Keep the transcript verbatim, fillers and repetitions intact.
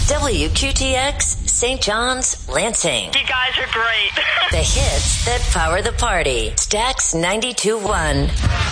W Q T X, Saint John's, Lansing. You guys are great. The hits that power the party. Stax ninety-two point one.